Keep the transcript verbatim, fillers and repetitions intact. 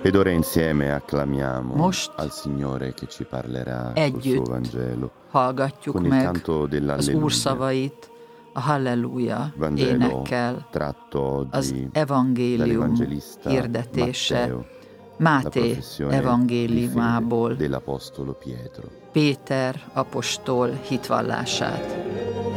Ed ora insieme acclamiamo Most al Signore che ci parlerà sul együtt suo Vangelo hallgatjuk con il meg canto az dell'Alleluia. Úr szavait a Halleluja Vangelo énekkel, tratto az oggi evangélium dall'Evangelista hirdetése Matteo, la Máté professione di evangéliumából, fede dell'Apostolo Pietro. Péter apostol hitvallását.